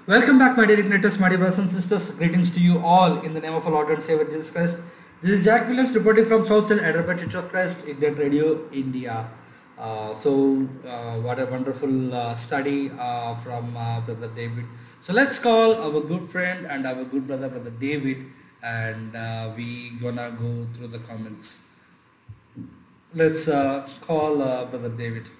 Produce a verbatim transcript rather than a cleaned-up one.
Welcome back, my dear igniters, my dear brothers and sisters. Greetings to you all in the name of our Lord and Savior Jesus Christ. This is Jack Williams reporting from Southside Hyderabad Church of Christ, Ignite Radio, India. Uh, so, uh, what a wonderful uh, study uh, from uh, Brother David. So, let's call our good friend and our good brother, Brother David, and uh, we gonna go through the comments. Let's uh, call uh, Brother David.